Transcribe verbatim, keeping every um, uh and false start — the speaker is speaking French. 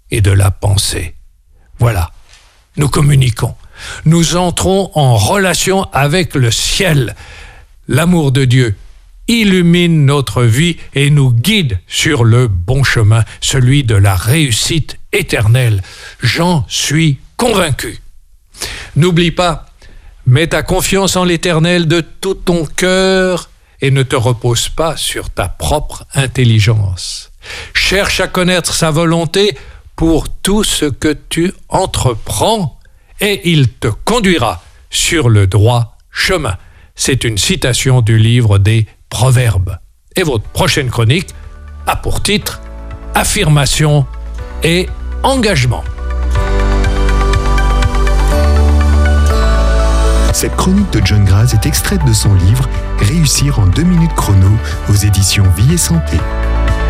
et de la pensée. Voilà, nous communiquons. Nous entrons en relation avec le ciel. L'amour de Dieu illumine notre vie et nous guide sur le bon chemin, celui de la réussite éternelle. J'en suis convaincu. N'oublie pas, mets ta confiance en l'Éternel de tout ton cœur et ne te repose pas sur ta propre intelligence. Cherche à connaître sa volonté pour tout ce que tu entreprends et il te conduira sur le droit chemin. C'est une citation du livre des Proverbes. Et votre prochaine chronique a pour titre « Affirmation et engagement ». Cette chronique de John Graz est extraite de son livre « Réussir en deux minutes chrono » aux éditions Vie et Santé.